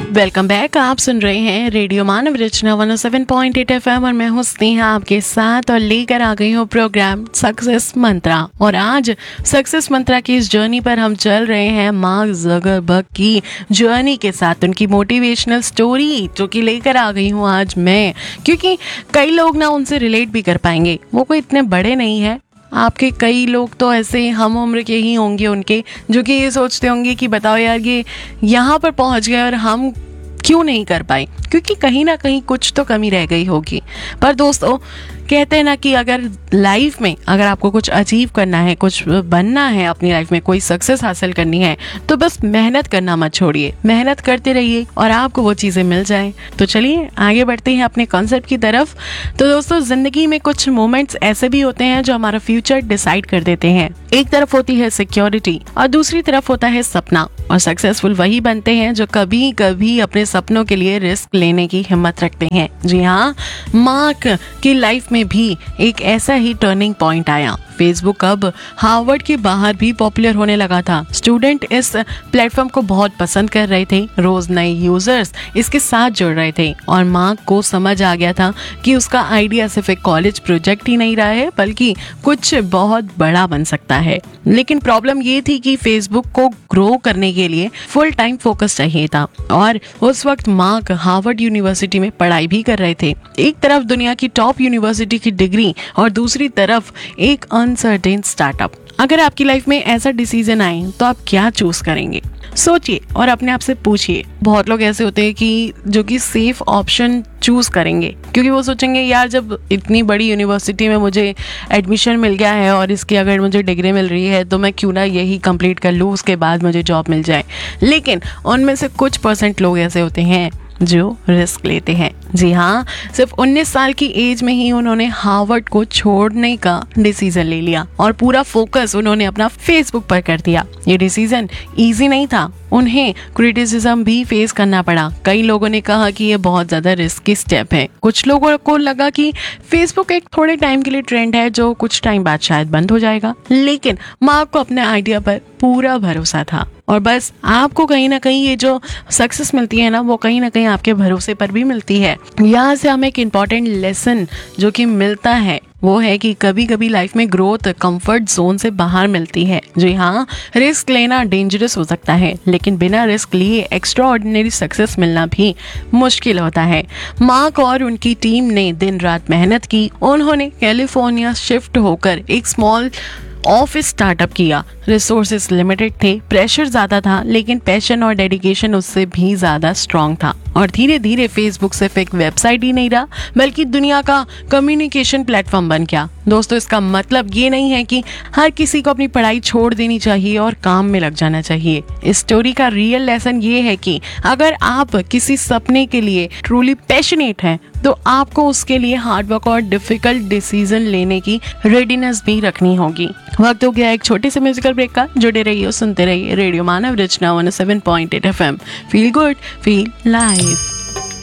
Welcome back. आप सुन रहे हैं रेडियो मानव रचना 107.8 FM और मैं हूं स्नेहा आपके साथ और लेकर आ गई हूं प्रोग्राम सक्सेस मंत्रा। और आज सक्सेस मंत्रा की इस जर्नी पर हम चल रहे हैं मार्क ज़करबर्ग की जर्नी के साथ, उनकी मोटिवेशनल स्टोरी जो कि लेकर आ गई हूं आज मैं, क्योंकि कई लोग ना उनसे रिलेट भी कर पाएंगे। वो कोई इतने बड़े नहीं है, आपके कई लोग तो ऐसे हम उम्र के ही होंगे उनके, जो कि ये सोचते होंगे कि बताओ यार ये यहाँ पर पहुँच गए और हम क्यों नहीं कर पाए, क्योंकि कहीं ना कहीं कुछ तो कमी रह गई होगी। पर दोस्तों कहते हैं ना कि अगर लाइफ में अगर आपको कुछ अचीव करना है, कुछ बनना है, अपनी लाइफ में कोई सक्सेस हासिल करनी है, तो बस मेहनत करना मत छोड़िए, मेहनत करते रहिए और आपको वो चीज़ें मिल जाएं। तो चलिए आगे बढ़ते हैं अपने कॉन्सेप्ट की तरफ। तो दोस्तों जिंदगी में कुछ मोमेंट्स ऐसे भी होते हैं जो हमारा फ्यूचर डिसाइड कर देते हैं। एक तरफ होती है सिक्योरिटी और दूसरी तरफ होता है सपना। और सक्सेसफुल वही बनते हैं जो कभी कभी अपने सपनों के लिए रिस्क लेने की हिम्मत रखते हैं। जी हाँ, मार्क की लाइफ में भी एक ऐसा ही टर्निंग पॉइंट आया। फेसबुक अब हार्वर्ड के बाहर भी पॉपुलर होने लगा था। स्टूडेंट इस प्लेटफॉर्म को बहुत पसंद कर रहे थे, रोज नए यूजर्स इसके साथ जुड़ रहे थे और मार्क को समझ आ गया था कि उसका आइडिया सिर्फ एक कॉलेज प्रोजेक्ट ही नहीं रहा है, बल्कि कुछ बहुत बड़ा बन सकता है। लेकिन प्रॉब्लम ये थी कि फेसबुक को ग्रो करने के लिए फुल टाइम फोकस चाहिए था और उस वक्त मार्क हार्वर्ड यूनिवर्सिटी में पढ़ाई भी कर रहे थे। एक तरफ दुनिया की टॉप यूनिवर्सिटी की डिग्री और दूसरी तरफ एक अनसर्टेन स्टार्टअप। अगर आपकी लाइफ में ऐसा डिसीजन आए तो आप क्या चूज करेंगे? सोचिए और अपने आप से पूछिए। बहुत लोग ऐसे होते हैं कि जो कि सेफ ऑप्शन चूज करेंगे, क्योंकि वो सोचेंगे यार जब इतनी बड़ी यूनिवर्सिटी में मुझे एडमिशन मिल गया है और इसकी अगर मुझे डिग्री मिल रही है तो मैं क्यों ना यही कंप्लीट कर लूँ, उसके बाद मुझे जॉब मिल जाए। लेकिन उनमें से कुछ % लोग ऐसे होते हैं जो रिस्क लेते हैं। जी हाँ, सिर्फ 19 साल की एज में ही उन्होंने हार्वर्ड को छोड़ने का डिसीजन ले लिया और पूरा फोकस उन्होंने अपना फेसबुक पर कर दिया। ये डिसीजन इजी नहीं था, उन्हें क्रिटिसिज्म भी फेस करना पड़ा। कई लोगों ने कहा कि ये बहुत ज्यादा रिस्की स्टेप है। कुछ लोगों को लगा कि फेसबुक एक थोड़े टाइम के लिए ट्रेंड है जो कुछ टाइम बाद शायद बंद हो जाएगा। लेकिन मार्क को अपने आइडिया पर पूरा भरोसा था और बस आपको कहीं ना कहीं ये जो सक्सेस मिलती है ना, वो कहीं ना कहीं आपके भरोसे पर भी मिलती है। यहाँ से हमें एक इम्पॉर्टेंट लेसन जो कि मिलता है वो है कि कभी कभी लाइफ में ग्रोथ कंफर्ट जोन से बाहर मिलती है। जी हाँ, रिस्क लेना डेंजरस हो सकता है, लेकिन बिना रिस्क लिए एक्स्ट्रा ऑर्डिनरी सक्सेस मिलना भी मुश्किल होता है। मार्क और उनकी टीम ने दिन रात मेहनत की। उन्होंने कैलिफोर्निया शिफ्ट होकर एक स्मॉल ऑफिस स्टार्टअप किया। रिसोर्सेज लिमिटेड थे, प्रेशर ज्यादा था, लेकिन पैशन और डेडिकेशन उससे भी ज्यादा स्ट्रांग था। और धीरे धीरे फेसबुक सिर्फ एक वेबसाइट ही नहीं रहा, बल्कि दुनिया का कम्युनिकेशन प्लेटफॉर्म बन गया। दोस्तों इसका मतलब ये नहीं है कि हर किसी को अपनी पढ़ाई छोड़ देनी चाहिए और काम में लग जाना चाहिए। इस स्टोरी का रियल लेसन ये है कि अगर आप किसी सपने के लिए ट्रूली पैशनेट हैं तो आपको उसके लिए हार्डवर्क और डिफिकल्ट डिसीजन लेने की रेडीनेस भी रखनी होगी। वक्त हो गया एक छोटे से म्यूजिकल ब्रेक का। जुड़े रहिए, सुनते रहिए रेडियो मानव रचना 107.8 FM। Feel good, feel live.